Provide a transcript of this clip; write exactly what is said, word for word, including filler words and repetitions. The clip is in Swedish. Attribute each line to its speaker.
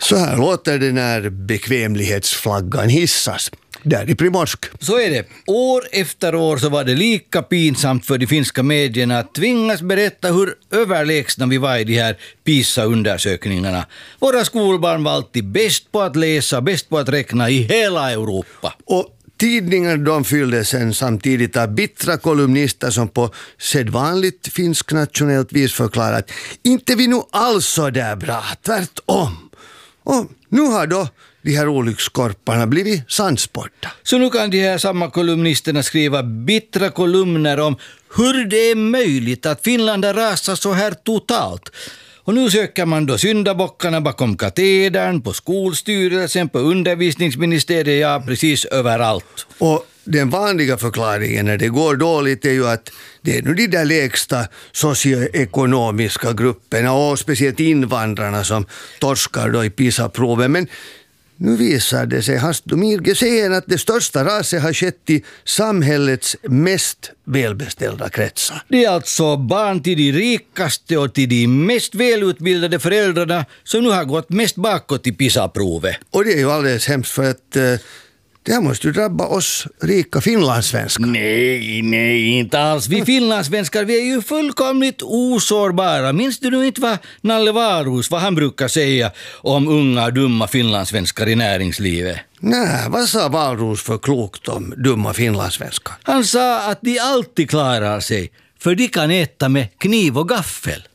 Speaker 1: Så här låter det när bekvämlighetsflaggan hissas. Där i Primorsk.
Speaker 2: Så är det. År efter år så var det lika pinsamt för de finska medierna att tvingas berätta hur överlägsna vi var i de här PISA-undersökningarna. Våra skolbarn var alltid bäst på att läsa, bäst på att räkna i hela Europa.
Speaker 1: Och tidningar de fyllde sen samtidigt av bittra kolumnister som på sedvanligt finsk nationellt vis förklarat inte vi nu alls så där bra, tvärtom. Och nu har då de här olyckskorparna blivit sannspådda.
Speaker 2: Så nu kan de här samma kolumnisterna skriva bittra kolumner om hur det är möjligt att Finland har rasat så här totalt. Och nu söker man då syndabockarna bakom katedern, på skolstyrelsen, på undervisningsministeriet, ja precis överallt.
Speaker 1: Och den vanliga förklaringen när det går dåligt är ju att det är nu de där lägsta socioekonomiska grupperna och speciellt invandrarna som torskar då i PISA-proven. Men nu visar det sig hastomir sen att det största raset har skett i samhällets mest välbeställda kretsar.
Speaker 2: Det är alltså barn till de rikaste och till de mest välutbildade föräldrarna som nu har gått mest bakåt i PISA-provet.
Speaker 1: Och det är ju alldeles hemskt för att eh, det här måste ju drabba oss rika finlandssvenskar.
Speaker 2: Nej, nej, inte alls. Vi finlandssvenskar, vi är ju fullkomligt osårbara. Minns du nu inte vad Nalle Varus, vad han brukar säga om unga dumma finlandssvenskar i näringslivet?
Speaker 1: Nej, vad sa Valros för klokt om dumma finlandssvenskar?
Speaker 2: Han sa att de alltid klarar sig, för de kan äta med kniv och gaffel.